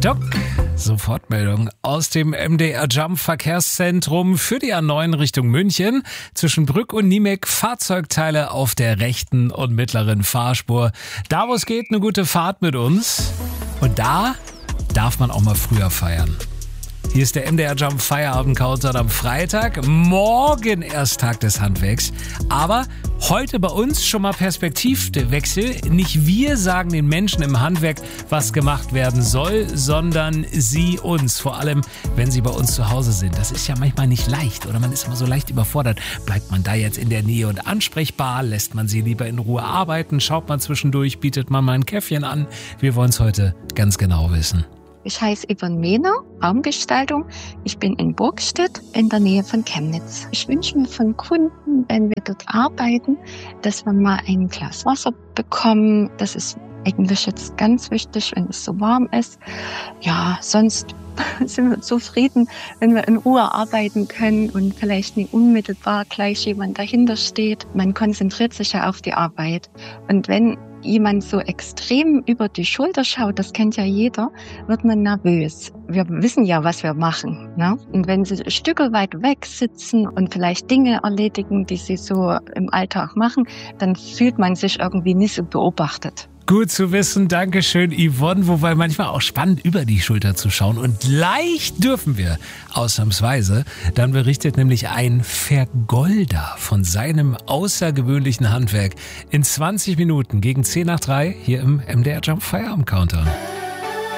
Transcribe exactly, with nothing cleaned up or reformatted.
Doc, Sofortmeldung aus dem M D R Jump Verkehrszentrum für die A neun Richtung München. Zwischen Brück und Niemek Fahrzeugteile auf der rechten und mittleren Fahrspur. Da, wo es geht, eine gute Fahrt mit uns. Und da darf man auch mal früher feiern. Hier ist der M D R Jump Feierabend Countdown am Freitag. Morgen erst Tag des Handwerks. Aber heute bei uns schon mal Perspektivwechsel. Nicht wir sagen den Menschen im Handwerk, was gemacht werden soll, sondern sie uns. Vor allem, wenn sie bei uns zu Hause sind. Das ist ja manchmal nicht leicht oder man ist immer so leicht überfordert. Bleibt man da jetzt in der Nähe und ansprechbar? Lässt man sie lieber in Ruhe arbeiten? Schaut man zwischendurch? Bietet man mal ein Käffchen an? Wir wollen es heute ganz genau wissen. Ich heiße Yvonne Mehner, Raumgestaltung. Ich bin in Burgstedt in der Nähe von Chemnitz. Ich wünsche mir von Kunden, wenn wir dort arbeiten, dass wir mal ein Glas Wasser bekommen. Das ist eigentlich jetzt ganz wichtig, wenn es so warm ist. Ja, sonst sind wir zufrieden, wenn wir in Ruhe arbeiten können und vielleicht nicht unmittelbar gleich jemand dahinter steht. Man konzentriert sich ja auf die Arbeit. Und wenn jemand so extrem über die Schulter schaut, das kennt ja jeder, wird man nervös. Wir wissen ja, was wir machen, ne? Und wenn sie Stücke weit weg sitzen und vielleicht Dinge erledigen, die sie so im Alltag machen, dann fühlt man sich irgendwie nicht so beobachtet. Gut zu wissen, Dankeschön Yvonne, wobei manchmal auch spannend über die Schulter zu schauen und leicht dürfen wir, ausnahmsweise, dann berichtet nämlich ein Vergolder von seinem außergewöhnlichen Handwerk in zwanzig Minuten gegen zehn nach drei hier im M D R Jump Feierabend Countdown.